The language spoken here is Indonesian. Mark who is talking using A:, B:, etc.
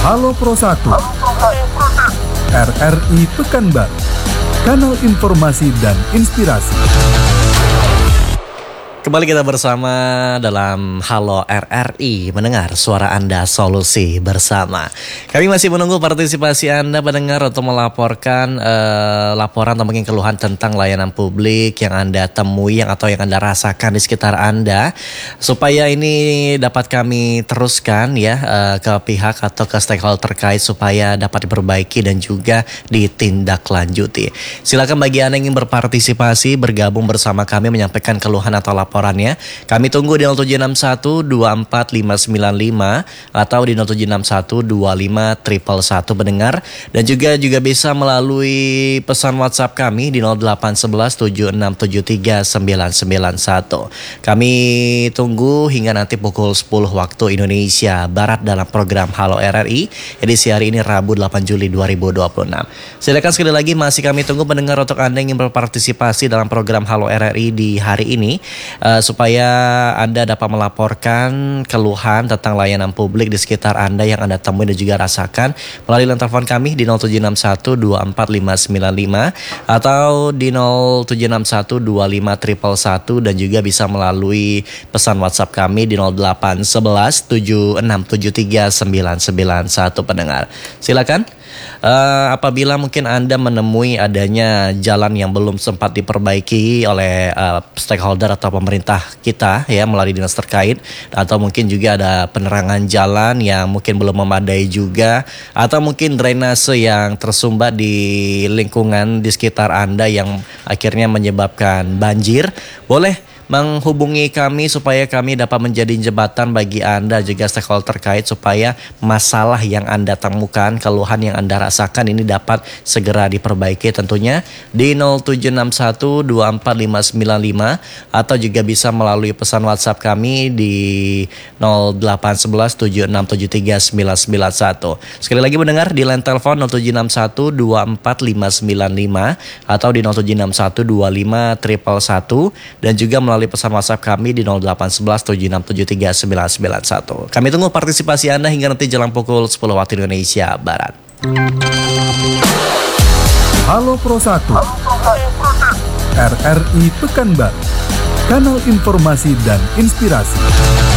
A: Halo Pro 1, RRI Pekanbaru, kanal informasi dan inspirasi.
B: Kembali kita bersama dalam Halo RRI, mendengar suara Anda, solusi bersama. Kami masih menunggu partisipasi Anda pendengar untuk melaporkan laporan atau mungkin keluhan tentang layanan publik yang Anda temui atau yang Anda rasakan di sekitar Anda, supaya ini dapat kami teruskan ya ke pihak atau ke stakeholder terkait supaya dapat diperbaiki dan juga ditindaklanjuti. Silakan bagi Anda yang ingin berpartisipasi bergabung bersama kami menyampaikan keluhan atau laporannya. Kami tunggu di 0761 24595 atau di 0761 25111 pendengar, dan juga bisa melalui pesan WhatsApp kami di 0811 7673 991. Kami tunggu hingga nanti pukul 10 waktu Indonesia Barat dalam program Halo RRI edisi hari ini Rabu 8 Juli 2026. Silakan sekali lagi masih kami tunggu pendengar untuk Anda yang ingin berpartisipasi dalam program Halo RRI di hari ini, supaya Anda dapat melaporkan keluhan tentang layanan publik di sekitar Anda yang Anda temui dan juga rasakan melalui line telepon kami di 0761 24595 atau di 0761 25111 dan juga bisa melalui pesan WhatsApp kami di 0811 7673 991 pendengar. Silakan. Apabila mungkin Anda menemui adanya jalan yang belum sempat diperbaiki oleh stakeholder atau pemerintah kita ya melalui dinas terkait, atau mungkin juga ada penerangan jalan yang mungkin belum memadai juga, atau mungkin drainase yang tersumbat di lingkungan di sekitar Anda yang akhirnya menyebabkan banjir, boleh menghubungi kami supaya kami dapat menjadi jembatan bagi Anda juga stakeholder terkait supaya masalah yang Anda temukan, keluhan yang Anda rasakan ini dapat segera diperbaiki tentunya di 0761 24595 atau juga bisa melalui pesan WhatsApp kami di 0811 7673 991. Sekali lagi mendengar di line telepon 0761 24595 atau di 0761 25111 dan juga melalui pesan WhatsApp kami di 0811 7673 991. Kami tunggu partisipasi Anda hingga nanti jelang pukul 10 waktu Indonesia Barat.
A: Halo Pro 1, RRI Pekanbaru, kanal informasi dan inspirasi.